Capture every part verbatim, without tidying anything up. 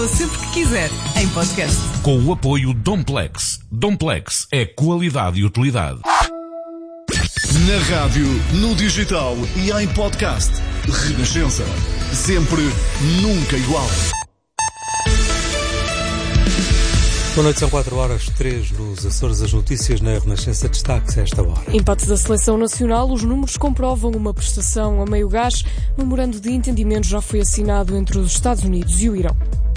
Sempre que quiser, em podcast. Com o apoio Domplex. Domplex é qualidade e utilidade. Na rádio, no digital e em podcast. Renascença. Sempre, nunca igual. Boa noite, são quatro horas, três nos Açores. As notícias na Renascença, destaques a esta hora. Empate da Seleção Nacional, os números comprovam uma prestação a meio gás. Memorando de entendimento já foi assinado entre os Estados Unidos e o Irão.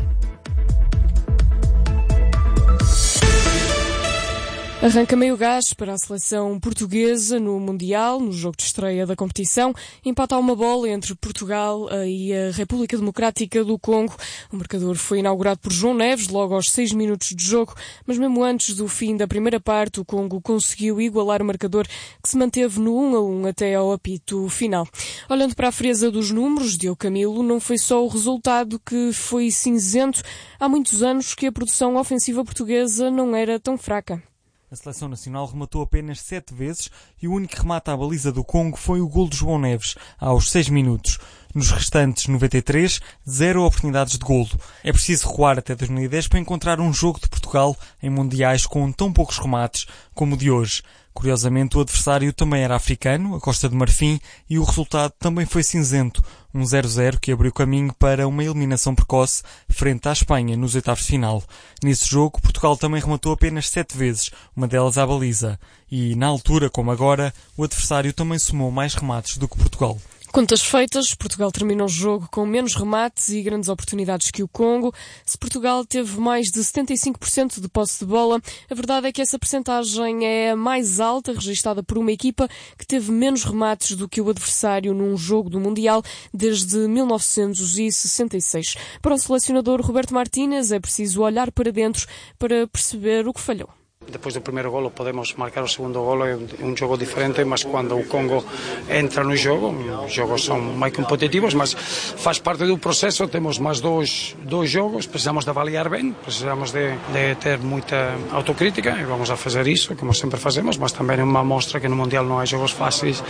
Arranca meio gás para a seleção portuguesa no Mundial, no jogo de estreia da competição. Empata a uma bola entre Portugal e a República Democrática do Congo. O marcador foi inaugurado por João Neves logo aos seis minutos de jogo, mas mesmo antes do fim da primeira parte, o Congo conseguiu igualar o marcador, que se manteve no um a um até ao apito final. Olhando para a frieza dos números, Diogo Camilo, não foi só o resultado que foi cinzento. Há muitos anos que a produção ofensiva portuguesa não era tão fraca. A Seleção Nacional rematou apenas sete vezes e o único remate à baliza do Congo foi o golo de João Neves, aos seis minutos. Nos restantes noventa e três, zero oportunidades de golo. É preciso recuar até dois mil e dez para encontrar um jogo de Portugal em mundiais com tão poucos remates como o de hoje. Curiosamente, o adversário também era africano, a Costa de Marfim, e o resultado também foi cinzento, um zero a zero que abriu caminho para uma eliminação precoce frente à Espanha nos oitavos de final. Nesse jogo, Portugal também rematou apenas sete vezes, uma delas à baliza. E, na altura, como agora, o adversário também somou mais remates do que Portugal. Contas feitas, Portugal terminou o jogo com menos remates e grandes oportunidades que o Congo. Se Portugal teve mais de setenta e cinco por cento de posse de bola, a verdade é que essa percentagem é a mais alta, registada por uma equipa que teve menos remates do que o adversário num jogo do Mundial desde mil novecentos e sessenta e seis. Para o selecionador Roberto Martínez, é preciso olhar para dentro para perceber o que falhou. Depois do primeiro golo podemos marcar o segundo golo, é um jogo diferente, mas quando o Congo entra no jogo, os jogos são mais competitivos, mas faz parte do processo. Temos mais dois, dois jogos, precisamos de avaliar bem, precisamos de, de ter muita autocrítica e vamos a fazer isso, como sempre fazemos, mas também é uma mostra que no Mundial não há jogos fáceis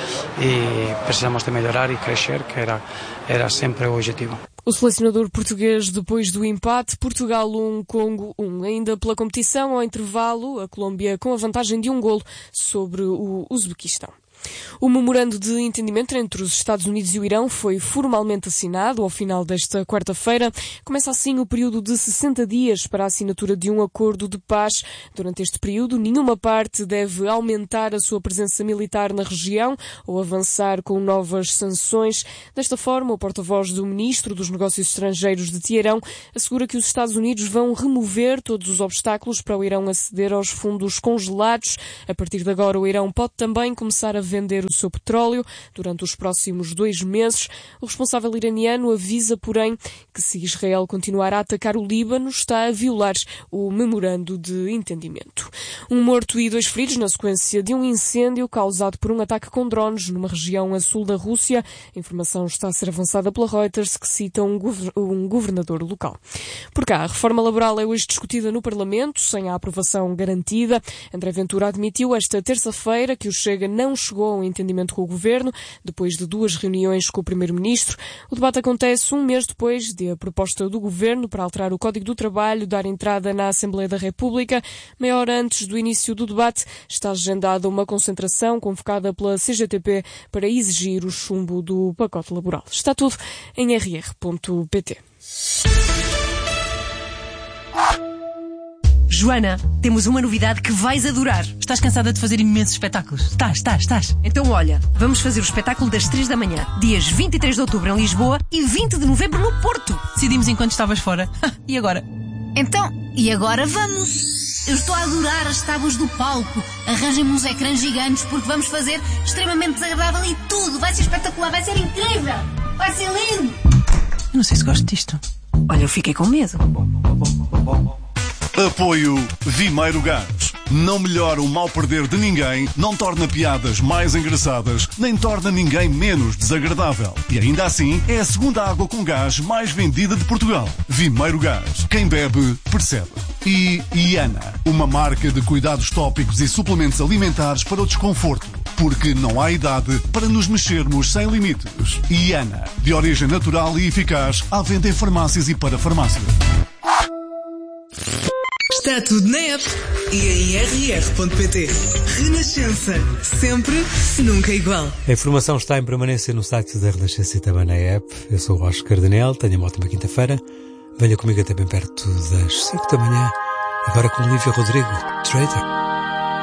e precisamos de melhorar e crescer, que era, era sempre o objetivo. O selecionador português depois do empate, Portugal um, Congo um. Ainda pela competição, ao intervalo, a Colômbia com a vantagem de um golo sobre o Uzbequistão. O memorando de entendimento entre os Estados Unidos e o Irão foi formalmente assinado ao final desta quarta-feira. Começa assim o período de sessenta dias para a assinatura de um acordo de paz. Durante este período, nenhuma parte deve aumentar a sua presença militar na região ou avançar com novas sanções. Desta forma, o porta-voz do Ministro dos Negócios Estrangeiros de Teherão assegura que os Estados Unidos vão remover todos os obstáculos para o Irão aceder aos fundos congelados. A partir de agora, o Irão pode também começar a vender o seu petróleo durante os próximos dois meses. O responsável iraniano avisa, porém, que se Israel continuar a atacar o Líbano, está a violar o memorando de entendimento. Um morto e dois feridos na sequência de um incêndio causado por um ataque com drones numa região a sul da Rússia. A informação está a ser avançada pela Reuters, que cita um, gover- um governador local. Por cá, a reforma laboral é hoje discutida no Parlamento, sem a aprovação garantida. André Ventura admitiu esta terça-feira que o Chega não chegou a um entendimento com o Governo, depois de duas reuniões com o Primeiro-Ministro. O debate acontece um mês depois de a proposta do Governo para alterar o Código do Trabalho dar entrada na Assembleia da República. Meia hora antes do início do debate, está agendada uma concentração convocada pela C G T P para exigir o chumbo do pacote laboral. Está tudo em r r ponto p t. Joana, temos uma novidade que vais adorar. Estás cansada de fazer imensos espetáculos? Estás, estás, estás. Então olha, vamos fazer o espetáculo das três da manhã, dias vinte e três de outubro em Lisboa e vinte de novembro no Porto. Decidimos enquanto estavas fora. E agora? Então, e agora vamos? Eu estou a adorar as tábuas do palco. Arranjem-me uns ecrãs gigantes porque vamos fazer extremamente desagradável e tudo. Vai ser espetacular, vai ser incrível. Vai ser lindo. Eu não sei se gosto disto. Olha, eu fiquei com medo. Apoio Vimeiro Gás. Não melhora o mal perder de ninguém, não torna piadas mais engraçadas, nem torna ninguém menos desagradável. E ainda assim, é a segunda água com gás mais vendida de Portugal. Vimeiro Gás. Quem bebe, percebe. E Iana, uma marca de cuidados tópicos e suplementos alimentares para o desconforto. Porque não há idade para nos mexermos sem limites. Iana, de origem natural e eficaz, à venda em farmácias e para farmácias. Está tudo na app e em r r ponto p t. Renascença. Sempre, nunca igual. A informação está em permanência no site da Renascença e também na app. Eu sou o Oscar Daniel, tenha uma ótima quinta-feira. Venha comigo até bem perto das cinco da manhã. Agora com Olivia Rodrigo, Trader.